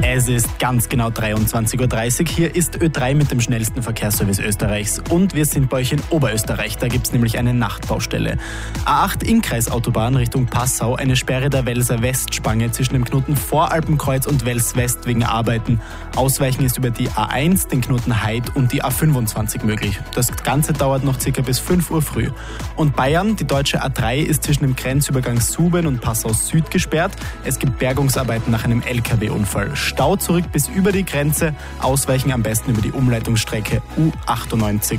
Es ist ganz genau 23.30 Uhr. Hier ist Ö3 mit dem schnellsten Verkehrsservice Österreichs. Und wir sind bei euch in Oberösterreich. Da gibt es nämlich eine Nachtbaustelle. A8 Innkreisautobahn Richtung Passau. Eine Sperre der Welser Westspange zwischen dem Knoten Voralpenkreuz und Wels West wegen Arbeiten. Ausweichen ist über die A1, den Knoten Heid und die A25 möglich. Das Ganze dauert noch circa bis 5 Uhr früh. Und Bayern, die deutsche A3 ist zwischen dem Grenzübergang Suben und Passau Süd gesperrt. Es gibt Bergungsarbeiten nach einem LKW-Unfall. Stau zurück bis über die Grenze. Ausweichen am besten über die Umleitungsstrecke U98.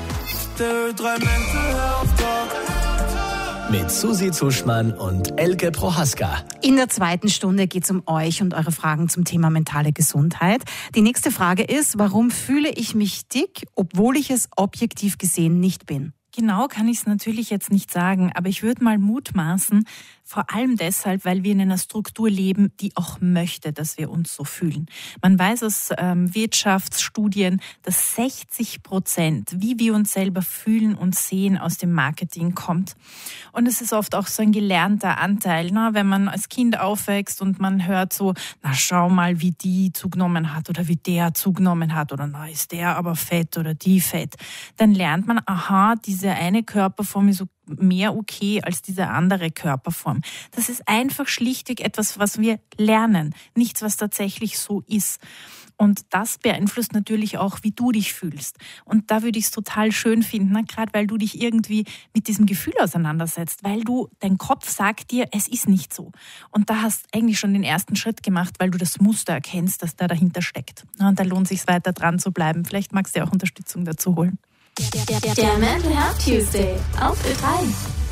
Mit Susi Zuschmann und Elke Prohaska. In der zweiten Stunde geht es um euch und eure Fragen zum Thema mentale Gesundheit. Die nächste Frage ist, warum fühle ich mich dick, obwohl ich es objektiv gesehen nicht bin? Genau kann ich es natürlich jetzt nicht sagen, aber ich würde mal mutmaßen, vor allem deshalb, weil wir in einer Struktur leben, die auch möchte, dass wir uns so fühlen. Man weiß aus Wirtschaftsstudien, dass 60%, wie wir uns selber fühlen und sehen, aus dem Marketing kommt. Und es ist oft auch so ein gelernter Anteil, wenn man als Kind aufwächst und man hört so, na schau mal, wie die zugenommen hat oder wie der zugenommen hat oder na ist der aber fett oder die fett. Dann lernt man, aha, diese eine Körperform ist so mehr okay als diese andere Körperform. Das ist einfach schlichtweg etwas, was wir lernen, nichts, was tatsächlich so ist. Und das beeinflusst natürlich auch, wie du dich fühlst. Und da würde ich es total schön finden, gerade weil du dich irgendwie mit diesem Gefühl auseinandersetzt, weil dein Kopf sagt dir, es ist nicht so. Und da hast du eigentlich schon den ersten Schritt gemacht, weil du das Muster erkennst, das da dahinter steckt. Und da lohnt es sich weiter dran zu bleiben. Vielleicht magst du dir auch Unterstützung dazu holen. Der Mental Health Tuesday auf Ö3.